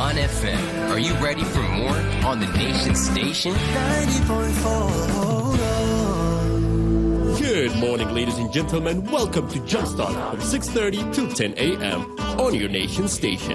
Oman FM. Are you ready for more on the nation station? 90.4. Good morning, ladies and gentlemen. Welcome to Jumpstart from 6:30 till 10 a.m. on your nation station.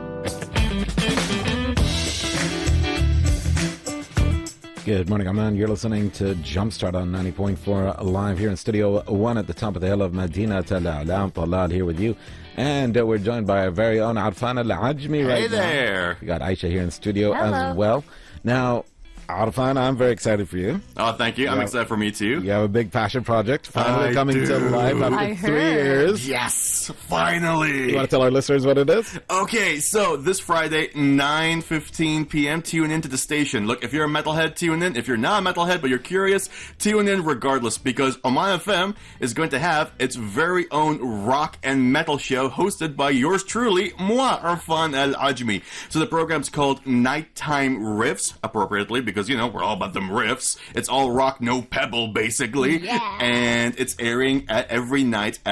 Good morning, Oman. You're listening to Jumpstart on 90.4 live here in Studio 1 at the top of the hill of Medina Al-A'lam. Talal here with you. And we're joined by our very own Arfan Al-Ajmi right now. Hey there. We got Aisha here in studio as well. Now, Arfan, I'm very excited for you. Oh, thank you. I'm excited for me too. You have a big passion project finally coming to life after 3 years. Yes, finally. You want to tell our listeners what it is? Okay, so this Friday, 9:15 p.m., tune into the station. Look, if you're a metalhead, tune in. If you're not a metalhead but you're curious, tune in regardless, because Oman FM is going to have its very own rock and metal show hosted by yours truly, moi, Arfan Al-Ajmi. So the program's called Nighttime Riffs, appropriately, because, you know, we're all about them riffs. It's all rock, no pebble, basically. Yeah. And it's airing at every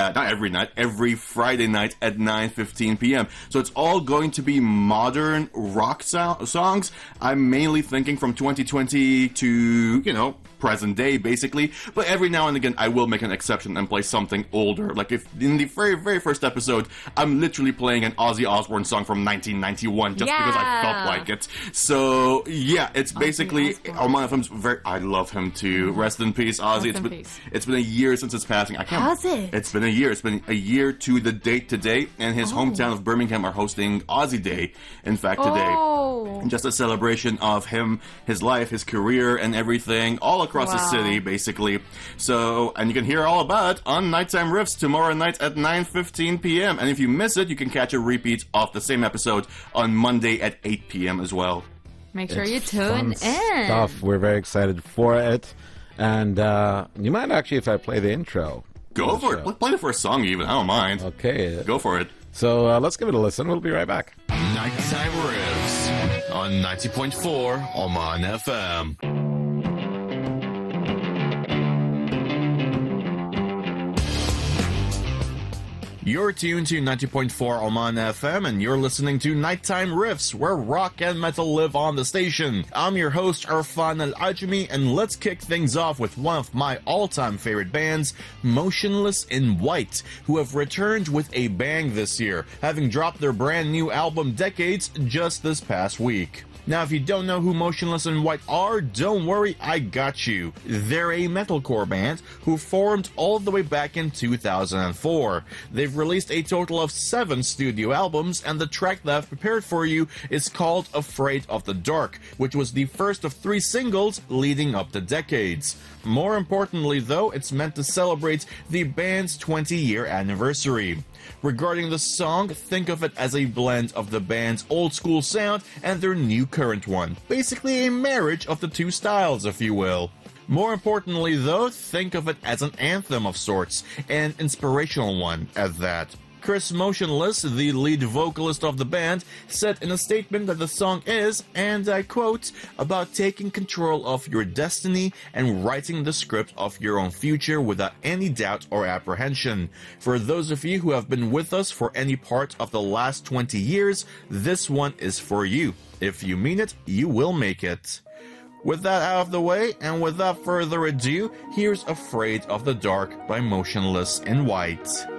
Friday night at 9:15 p.m. So it's all going to be modern rock songs. I'm mainly thinking from 2020 to, you know, present day, basically. But every now and again, I will make an exception and play something older. Like if in the very, very first episode, I'm literally playing an Ozzy Osbourne song from 1991 just because I felt like it. So, yeah, it's basically Oman FM's I love him too. Rest in peace, Ozzy. It's been a year since his passing. Has it? It's been a year. It's been a year to the date today, and his hometown of Birmingham are hosting Ozzy Day, in fact, today. And just a celebration of him, his life, his career, and everything, all across the city, basically. So, and you can hear all about it on Nighttime Riffs tomorrow night at 9:15 p.m. And if you miss it, you can catch a repeat of the same episode on Monday at 8 p.m. as well. Make sure you tune in. Stuff. We're very excited for it. And you mind actually if I play the intro? Go for it. Play the first song even. I don't mind. Okay. Go for it. So let's give it a listen. We'll be right back. Nighttime Riffs on 90.4 Oman FM. You're tuned to 90.4 Oman FM, and you're listening to Nighttime Riffs, where rock and metal live on the station. I'm your host, Arfan Al-Ajmi, and let's kick things off with one of my all-time favorite bands, Motionless in White, who have returned with a bang this year, having dropped their brand new album Decades just this past week. Now, if you don't know who Motionless in White are, don't worry, I got you. They're a metalcore band who formed all the way back in 2004. They've released a total of 7 studio albums, and the track that I've prepared for you is called Afraid of the Dark, which was the first of 3 singles leading up to Decades. More importantly, though, it's meant to celebrate the band's 20-year anniversary. Regarding the song, think of it as a blend of the band's old-school sound and their new current one. Basically a marriage of the two styles, if you will. More importantly, though, think of it as an anthem of sorts, an inspirational one at that. Chris Motionless, the lead vocalist of the band, said in a statement that the song is, and I quote, about taking control of your destiny and writing the script of your own future without any doubt or apprehension. For those of you who have been with us for any part of the last 20 years, this one is for you. If you mean it, you will make it. With that out of the way, and without further ado, here's Afraid of the Dark by Motionless in White.